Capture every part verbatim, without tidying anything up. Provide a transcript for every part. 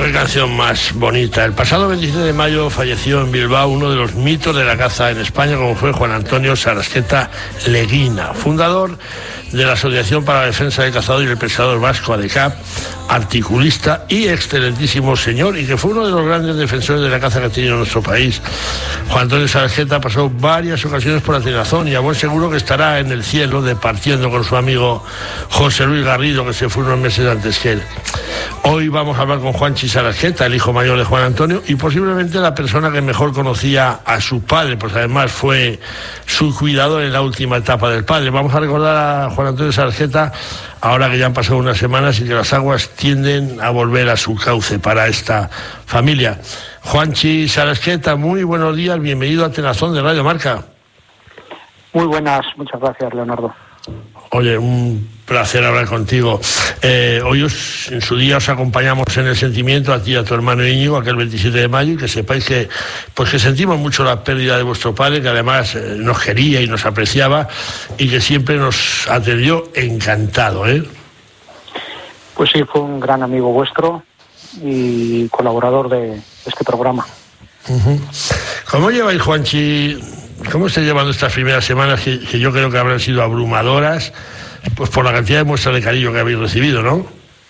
qué canción más bonita. El pasado veintisiete de mayo falleció en Bilbao uno de los mitos de la caza en España, como fue Juan Antonio Sarasqueta Leguina, fundador de la Asociación para la Defensa del Cazador y el Pescador Vasco, ADECAP, articulista y excelentísimo señor, y que fue uno de los grandes defensores de la caza que ha tenido nuestro país. Juan Antonio Sarasqueta pasó varias ocasiones por Atenazón y a buen seguro que estará en el cielo departiendo con su amigo José Luis Garrido, que se fue unos meses antes que él. Hoy vamos a hablar con Juanchi Sarasqueta, el hijo mayor de Juan Antonio, y posiblemente la persona que mejor conocía a su padre, pues además fue su cuidador en la última etapa del padre. Vamos a recordar a Juan Antonio Sarasqueta ahora que ya han pasado unas semanas y que las aguas tienden a volver a su cauce para esta familia. Juanchi Sarasqueta, muy buenos días, bienvenido a Atenazón de Radio Marca. Muy buenas, muchas gracias, Leonardo. Oye, un placer hablar contigo. Eh, hoy os, en su día os acompañamos en el sentimiento a ti y a tu hermano Íñigo, aquel veintisiete de mayo, y que sepáis que, pues que sentimos mucho la pérdida de vuestro padre, que además eh, nos quería y nos apreciaba y que siempre nos atendió encantado, ¿eh? Pues sí, fue un gran amigo vuestro y colaborador de este programa. Uh-huh. ¿Cómo lleváis, Juanchi? ¿Cómo estáis llevando estas primeras semanas que, que yo creo que habrán sido abrumadoras, pues por la cantidad de muestras de cariño que habéis recibido, ¿no?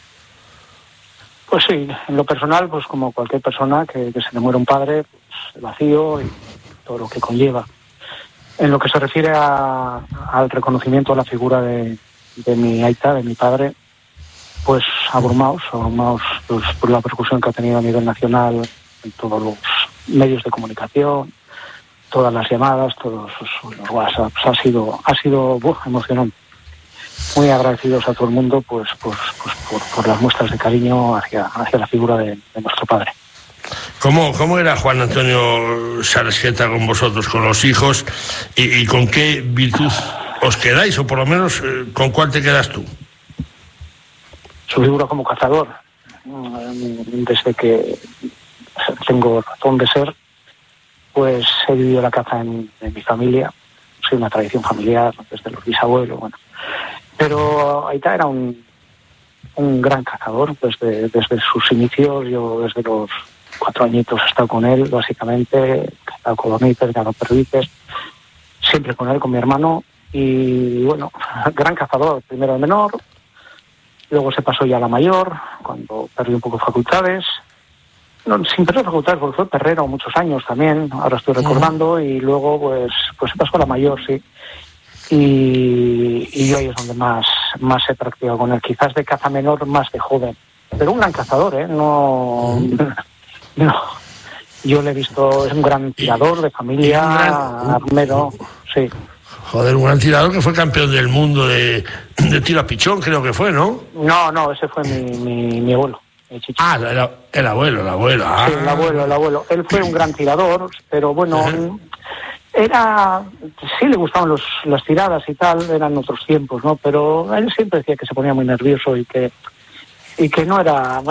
Pues sí, en lo personal, pues como cualquier persona que, que se le muere un padre, pues el vacío y todo lo que conlleva. En lo que se refiere a, al reconocimiento a la figura de, de mi aita, de mi padre, pues abrumados, abrumados pues, por la repercusión que ha tenido a nivel nacional en todos los medios de comunicación, todas las llamadas, todos los WhatsApp, ha sido, ha sido uh, emocionante. Muy agradecidos a todo el mundo pues, pues, pues por, por las muestras de cariño hacia, hacia la figura de, de nuestro padre. ¿Cómo, ¿Cómo era Juan Antonio Sarasqueta con vosotros, con los hijos, y, y con qué virtud os quedáis, o por lo menos eh, con cuál te quedas tú? Su figura como cazador, desde que tengo razón de ser, pues he vivido la caza en, en mi familia, soy una tradición familiar desde los bisabuelos, bueno. Pero Aita era un, un gran cazador desde, desde sus inicios. Yo desde los cuatro añitos he estado con él, básicamente, he estado con codornices, ganado perdices, siempre con él, con mi hermano, y bueno, gran cazador, primero de menor, luego se pasó ya a la mayor, cuando perdió un poco facultades. No, sin perder facultades, porque fue perrero muchos años también, ahora estoy recordando, y luego pues pues se pasó a la mayor, sí. Y, y yo ahí es donde más, más he practicado con él, quizás de caza menor, más de joven. Pero un gran cazador, ¿eh? No, no. Yo le he visto, es un gran tirador de familia, gran... armero, sí. Joder, un gran tirador que fue campeón del mundo de, de tiro a pichón, creo que fue, ¿no? No, no, ese fue mi, mi, mi abuelo. Ah, el, el abuelo, el abuelo. Ah. Sí, el abuelo, el abuelo. Él fue un gran tirador, pero bueno, uh-huh. era, sí le gustaban los, las tiradas y tal, eran otros tiempos, ¿no? Pero él siempre decía que se ponía muy nervioso y que y que no era